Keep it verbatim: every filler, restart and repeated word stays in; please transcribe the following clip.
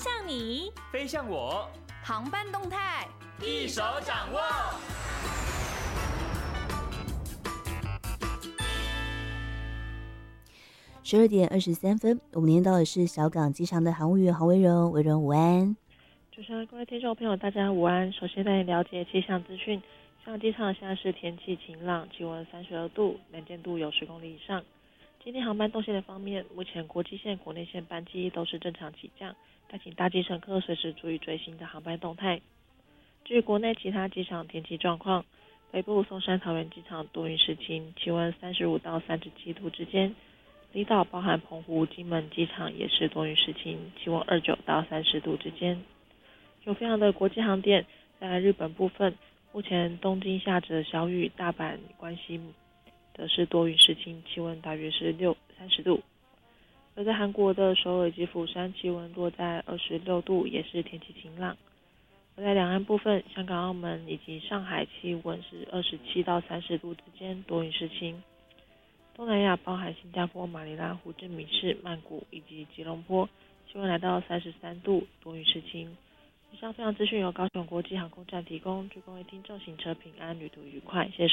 向你， 飞向我， 航班动态一手掌握。 十二点二十三分，我们连到的是小港机场的航务员黄维荣，维荣午安。 主持人、各位听众朋友，大家午安。首先带你了解气象资讯。香港机场现在是天气晴朗，气温三十二度，能见度有十公里以上。今天航班动线的方面，目前国际线、国内线班机都是正常起降，但请大机乘客随时注意最新的航班动态。至于国内其他机场天气状况，北部松山桃园机场多云时晴，气温三十五到三十七度之间。离岛包含澎湖、金门机场也是多云时晴，气温二十九到三十度之间。有非常的国际航点，在日本部分，目前东京下着小雨，大阪、关西的是多云时晴，气温大约是六三十度。而在韩国的首尔以及釜山，气温落在二十六度，也是天气晴朗。而在两岸部分，香港、澳门以及上海气温是二十七到三十度之间，多云时晴。东南亚包含新加坡、马尼拉、胡志明市、曼谷以及吉隆坡，气温来到三十三度，多云时晴。以上非常资讯由高雄国际航空站提供，祝各位听众行车平安，旅途愉快，谢谢。